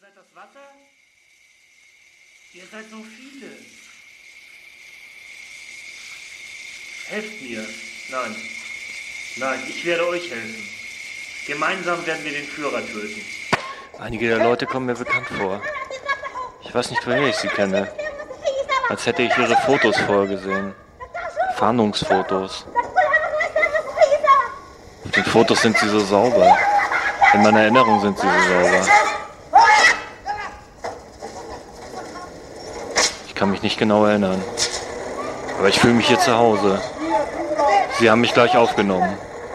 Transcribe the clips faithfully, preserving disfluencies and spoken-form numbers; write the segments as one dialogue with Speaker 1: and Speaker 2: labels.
Speaker 1: seid das Wasser? Ihr seid so viele. Helft mir. Nein. Nein, ich werde euch helfen. Gemeinsam werden wir den Führer töten.
Speaker 2: Einige der Leute kommen mir bekannt vor. Ich weiß nicht, woher ich sie kenne. Als hätte ich ihre Fotos vorher gesehen. Fahndungsfotos. Auf den Fotos sind sie so sauber. In meiner Erinnerung sind sie so sauber. Ich kann mich nicht genau erinnern. Aber ich fühle mich hier zu Hause. Sie haben mich gleich aufgenommen.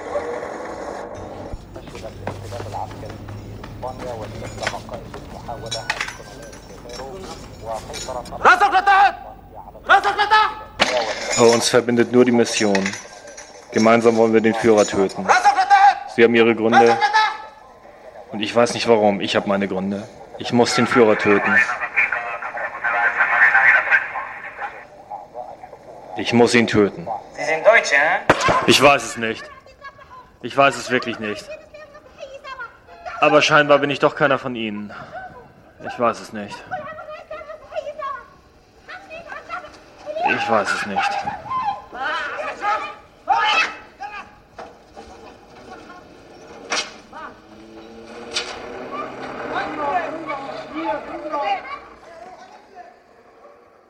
Speaker 2: Aber uns verbindet nur die Mission. Gemeinsam wollen wir den Führer töten. Sie haben ihre Gründe. Und ich weiß nicht warum. Ich habe meine Gründe. Ich muss den Führer töten. Ich muss ihn töten.
Speaker 3: Sie sind Deutsche, hä?
Speaker 2: Ich weiß es nicht. Ich weiß es wirklich nicht. Aber scheinbar bin ich doch keiner von Ihnen. Ich weiß es nicht. Ich weiß es nicht.